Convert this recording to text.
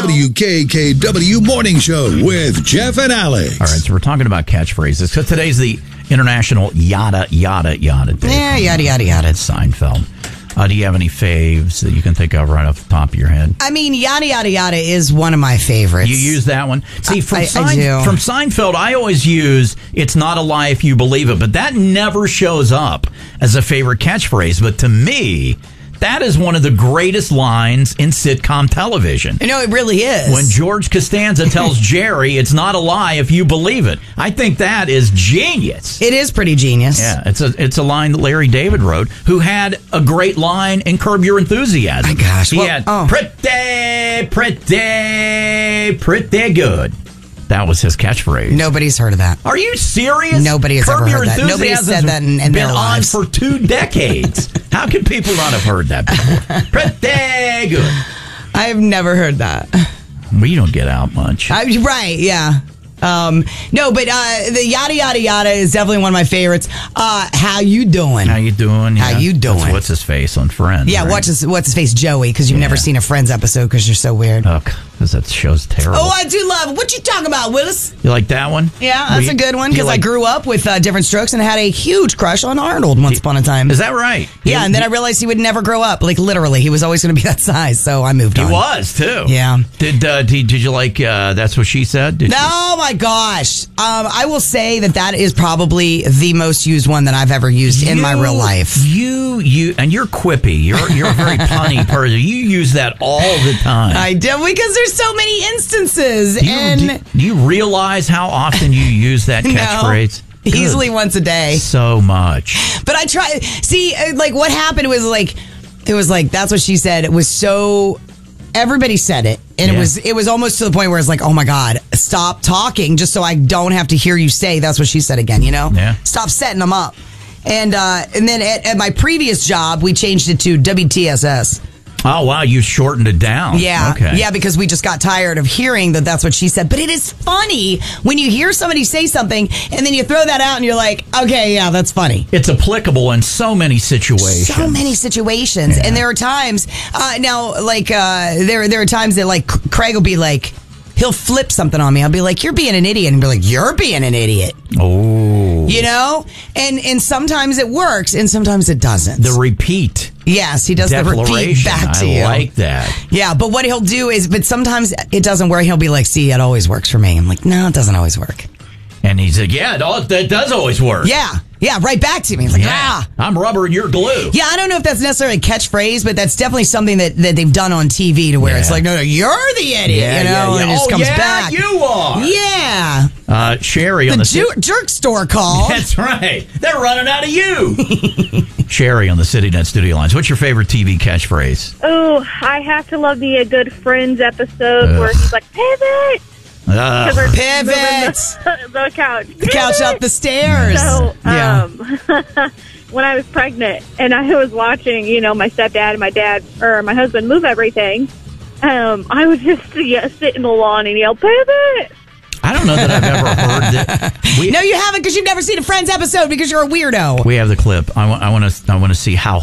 WKKW Morning Show with Jeff and Alex. All right, so we're talking about catchphrases. So today's the International Yada Yada Yada Day. Yeah, yada yada yada. Seinfeld. Do you have any faves that you can think of right off the top of your head? I mean, yada yada yada is one of my favorites. You use that one? See, from I do. From Seinfeld, I always use "It's not a lie if you believe it," but that never shows up as a favorite catchphrase. But to me, that is one of the greatest lines in sitcom television. No, it really is. When George Costanza tells Jerry, "It's not a lie if you believe it," I think that is genius. It is pretty genius. Yeah, it's a line that Larry David wrote, who had a great line in Curb Your Enthusiasm. My gosh. He had pretty good. That was his catchphrase. Nobody's heard of that. Are you serious? Nobody has ever heard that. Nobody Enthusiasm's said that in their lives. Been on for 2 decades. How can people not have heard that before? Pretty good. I have never heard that. Well, you don't get out much. Right, yeah. No, but the yada yada yada is definitely one of my favorites. How you doing? How you doing? How you doing? That's what's his face on Friends? Yeah, right? what's his face, Joey? Because you've never seen a Friends episode because you're so weird. Oh, because that show's terrible. Oh, I do love it. What you talking about, Willis? You like that one? Yeah, that's a good one because I grew up with Different Strokes and had a huge crush on Arnold once upon a time. Is that right? Yeah, and then I realized he would never grow up. Like literally, he was always going to be that size. So I moved on. He was too. Yeah. Did you like? That's what she said. Oh my gosh! I will say that is probably the most used one that I've ever used in my real life. You and you're quippy. You're a very punny person. You use that all the time. I do because there's so many instances. Do you realize how often you use that catchphrase? No, easily once a day. So much. But I try. See, like what happened was it was like that's what she said. It was so. Everybody said it, and it was almost to the point where it's like, oh my God, stop talking, just so I don't have to hear you say that's what she said again. You know, stop setting them up. And then at my previous job, we changed it to WTSS. Oh, wow. You shortened it down. Yeah. Okay. Yeah, because we just got tired of hearing that's what she said. But it is funny when you hear somebody say something and then you throw that out and you're like, okay, yeah, that's funny. It's applicable in so many situations. So many situations. Yeah. And there are times, there are times that, like, Craig will be like, he'll flip something on me. I'll be like, you're being an idiot. And be like, you're being an idiot. Oh. You know? And sometimes it works and sometimes it doesn't. The repeat. Yes, he does the repeat back to you. I like that. Yeah, but what he'll do is, but sometimes it doesn't work. He'll be like, see, it always works for me. I'm like, no, it doesn't always work. And he's like, yeah, that does always work. Yeah, right back to me. He's like, I'm rubber and you're glue. Yeah, I don't know if that's necessarily a catchphrase, but that's definitely something that they've done on TV to where it's like, no, you're the idiot, and it just comes back. You are. Yeah. Sherry on the jerk store call. That's right. They're running out of you. Sherry on the CityNet studio lines. What's your favorite TV catchphrase? Oh, I have to love the Good Friends episode where he's like, pivot. Pivot. The couch. The couch up the stairs. So, when I was pregnant and I was watching, my stepdad and my dad or my husband move everything, I would just sit in the lawn and yell, pivot. I don't know that I've ever heard that. No, you haven't because you've never seen a Friends episode because you're a weirdo. We have the clip. I want to see how